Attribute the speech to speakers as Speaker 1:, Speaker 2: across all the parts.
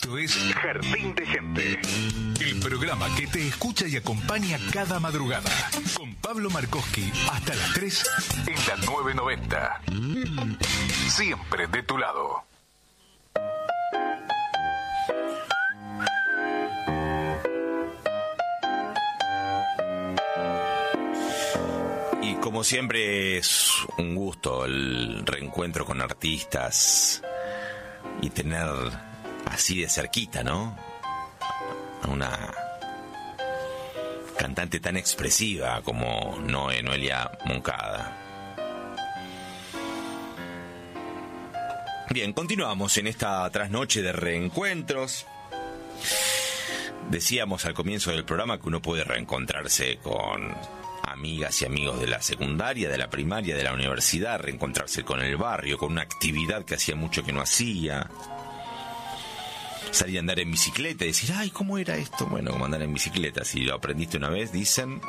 Speaker 1: Esto es Jardín de Gente, el programa que te escucha y acompaña cada madrugada. Con Pablo Markowski hasta las 3 en la 990. Siempre de tu lado.
Speaker 2: Y como siempre es un gusto el reencuentro con artistas y tener así de cerquita, ¿no? A una cantante tan expresiva como Noelia Moncada. Bien, continuamos en esta trasnoche de reencuentros. Decíamos al comienzo del programa que uno puede reencontrarse con amigas y amigos de la secundaria, de la primaria, de la universidad, reencontrarse con el barrio, con una actividad que hacía mucho que no hacía. Salir a andar en bicicleta y decir, ay, ¿cómo era esto? Bueno, como andar en bicicleta, si lo aprendiste una vez, dicen,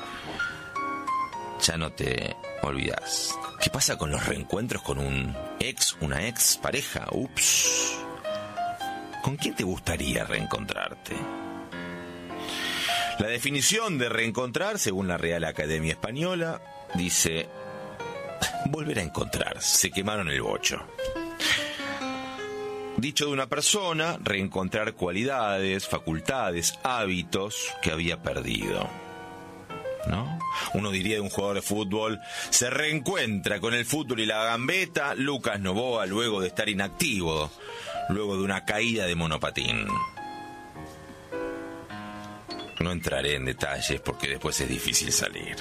Speaker 2: ya no te olvidas. ¿Qué pasa con los reencuentros con una ex pareja? Ups. ¿Con quién te gustaría reencontrarte? La definición de reencontrar, según la Real Academia Española, dice, volver a encontrar, se quemaron el bocho. Dicho de una persona, reencontrar cualidades, facultades, hábitos que había perdido, ¿no? Uno diría de un jugador de fútbol, se reencuentra con el fútbol y la gambeta Lucas Noboa luego de estar inactivo, luego de una caída de monopatín. No entraré en detalles porque después es difícil salir.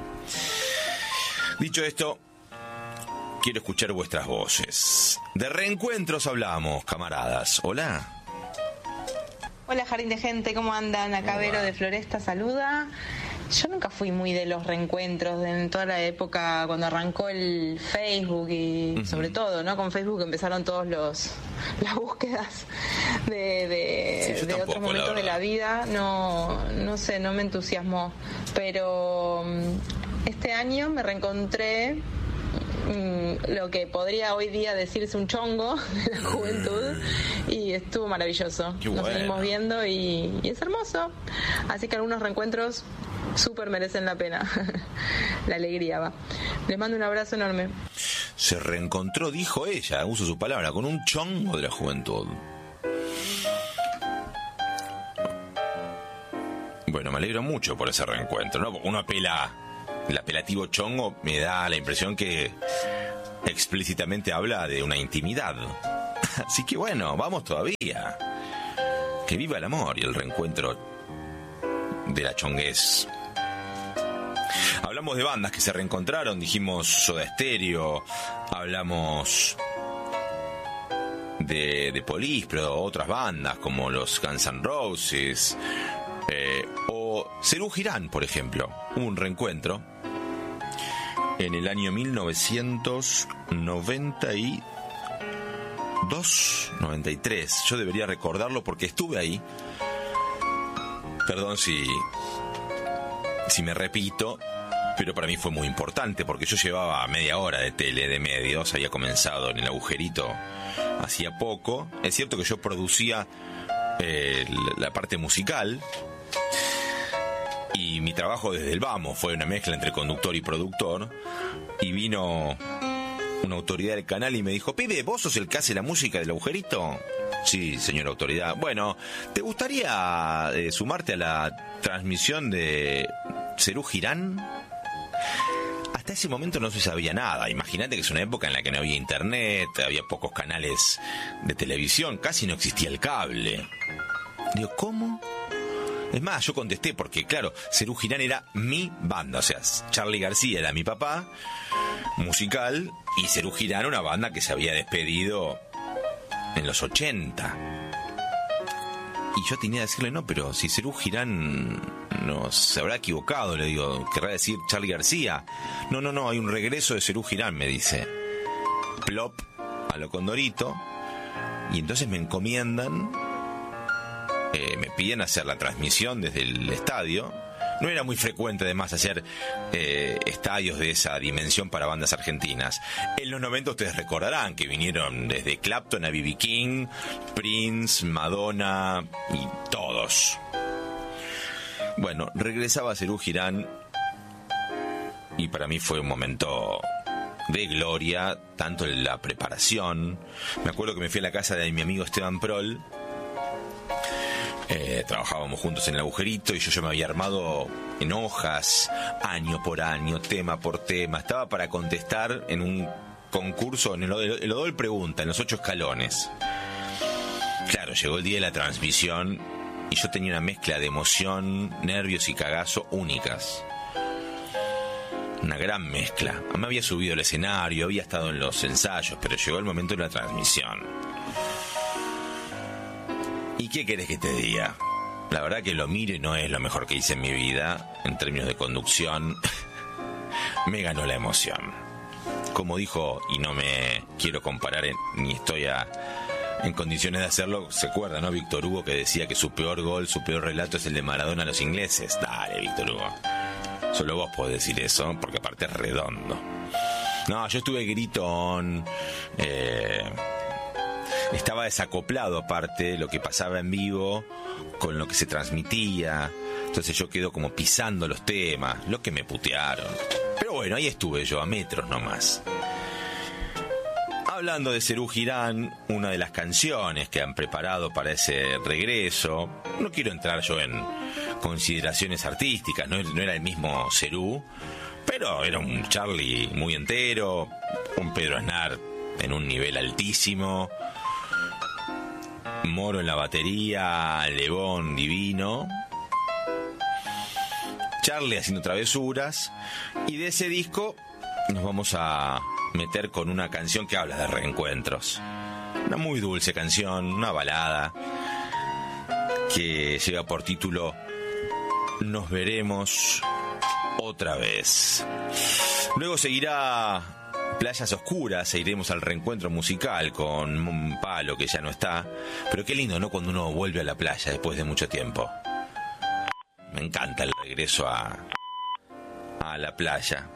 Speaker 2: Dicho esto, quiero escuchar vuestras voces. De reencuentros hablamos, camaradas. Hola.
Speaker 3: Hola, Jardín de Gente, ¿cómo andan? Acá Vero de Floresta saluda. Yo nunca fui muy de los reencuentros en toda la época cuando arrancó el Facebook y sobre todo, ¿no? Con Facebook empezaron todos las búsquedas de otros momentos de la vida. No sé, no me entusiasmó. Pero este año me reencontré lo que podría hoy día decirse un chongo de la juventud y estuvo maravilloso. Nos seguimos viendo y es hermoso. Así que algunos reencuentros súper merecen la pena. La alegría va. Les mando un abrazo enorme.
Speaker 2: Se reencontró, dijo ella, uso su palabra, con un chongo de la juventud. Bueno, me alegro mucho por ese reencuentro, ¿no? Porque uno apela, el apelativo chongo me da la impresión que explícitamente habla de una intimidad. Así que bueno, vamos todavía. Que viva el amor y el reencuentro de la chonguez. Hablamos de bandas que se reencontraron, dijimos Soda Stereo, hablamos de Police, pero otras bandas como los Guns N' Roses o Serú Girán, por ejemplo. Hubo un reencuentro en el año 1992-93. Yo debería recordarlo porque estuve ahí. Perdón si me repito, pero para mí fue muy importante porque yo llevaba media hora de tele, de medios, había comenzado en el agujerito hacía poco. Es cierto que yo producía la parte musical y mi trabajo desde el vamos fue una mezcla entre conductor y productor, y vino una autoridad del canal y me dijo, pibe, ¿vos sos el que hace la música del agujerito? Sí, señora autoridad. Bueno, ¿te gustaría sumarte a la transmisión de Serú Girán? Hasta ese momento no se sabía nada. Imagínate que es una época en la que no había internet, había pocos canales de televisión, casi no existía el cable. Digo, ¿cómo? Es más, yo contesté porque, claro, Serú Girán era mi banda. O sea, Charly García era mi papá, musical, y Serú Girán una banda que se había despedido en los 80. Y yo tenía que decirle, no, pero si Serú Girán no se habrá equivocado, le digo, querrá decir Charly García. No, hay un regreso de Serú Girán, me dice. Plop, a lo Condorito. Y entonces me encomiendan, me piden hacer la transmisión desde el estadio. no era muy frecuente además hacer estadios de esa dimensión para bandas argentinas. En los 90 ustedes recordarán que vinieron desde Clapton a B.B. King, Prince, Madonna y todos. Bueno, regresaba Serú Girán y para mí fue un momento de gloria, tanto en la preparación. Me acuerdo que me fui a la casa de mi amigo Esteban Prol. Trabajábamos juntos en El Agujerito y yo me había armado en hojas, año por año, tema por tema. Estaba para contestar en un concurso, en el Odol Pregunta, en los 8 escalones. Claro, llegó el día de la transmisión y yo tenía una mezcla de emoción, nervios y cagazo únicas. Una gran mezcla. Me había subido al escenario, había estado en los ensayos, pero llegó el momento de la transmisión. ¿Y qué querés que te diga? La verdad que lo miro y no es lo mejor que hice en mi vida. En términos de conducción, me ganó la emoción. Como dijo, y no me quiero comparar ni estoy en condiciones de hacerlo, ¿se acuerda, no? Víctor Hugo, que decía que su peor gol, su peor relato es el de Maradona a los ingleses. Dale, Víctor Hugo. Solo vos podés decir eso, porque aparte es redondo. No, yo estuve gritón. Estaba desacoplado aparte lo que pasaba en vivo con lo que se transmitía. Entonces yo quedo como pisando los temas, lo que me putearon. Pero bueno, ahí estuve yo, a metros nomás. Hablando de Serú Girán, una de las canciones que han preparado para ese regreso, no quiero entrar yo en consideraciones artísticas, no era el mismo Serú, pero era un Charlie muy entero, un Pedro Aznar en un nivel altísimo, Moro en la batería, Lebón divino, Charlie haciendo travesuras, y de ese disco nos vamos a meter con una canción que habla de reencuentros. Una muy dulce canción, una balada que lleva por título Nos veremos otra vez. Luego seguirá Playas Oscuras e iremos al reencuentro musical con un Palo que ya no está. Pero qué lindo, ¿no? Cuando uno vuelve a la playa después de mucho tiempo. Me encanta el regreso a la playa.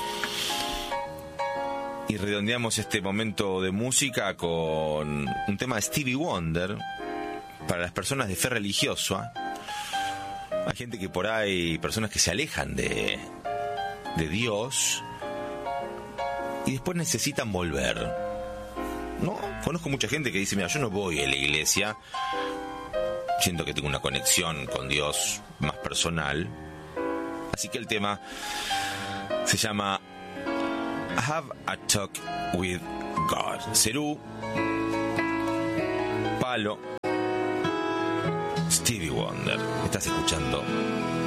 Speaker 2: Y redondeamos este momento de música con un tema de Stevie Wonder para las personas de fe religiosa. Hay gente que por ahí, personas que se alejan de Dios y después necesitan volver, ¿no? Conozco mucha gente que dice, mira, yo no voy a la iglesia, siento que tengo una conexión con Dios más personal. Así que el tema se llama Have a Talk with God. Serú, Palo, Stevie Wonder. Estás escuchando